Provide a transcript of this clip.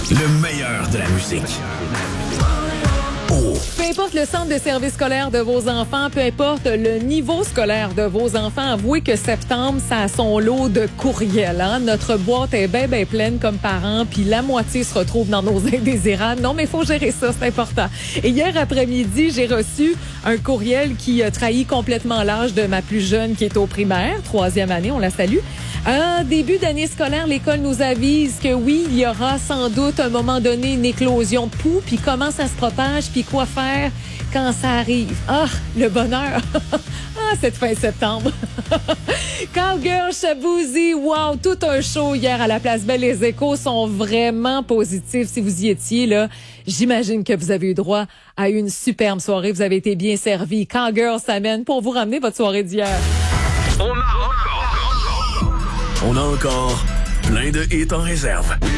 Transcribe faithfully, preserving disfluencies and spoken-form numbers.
Le meilleur de la musique. Oh. Peu importe le centre de service scolaire de vos enfants, peu importe le niveau scolaire de vos enfants, avouez que septembre, ça a son lot de courriels. Hein? Notre boîte est bien, bien pleine comme parents, puis la moitié se retrouve dans nos indésirables. Non, mais il faut gérer ça, c'est important. Et hier après-midi, j'ai reçu un courriel qui a trahi complètement l'âge de ma plus jeune qui est au primaire, troisième année, on la salue. En début d'année scolaire, l'école nous avise que oui, il y aura sans doute à un moment donné une éclosion de poux, puis comment ça se propage, puis quoi faire quand ça arrive. Ah, le bonheur! Ah, cette fin septembre! Cowgirl, Shaboozey, wow, tout un show hier à la Place Belle. Les échos sont vraiment positifs. Si vous y étiez, là, j'imagine que vous avez eu droit à une superbe soirée. Vous avez été bien servis. Cowgirl s'amène pour vous ramener votre soirée d'hier. On a encore, On a encore plein de hits en réserve.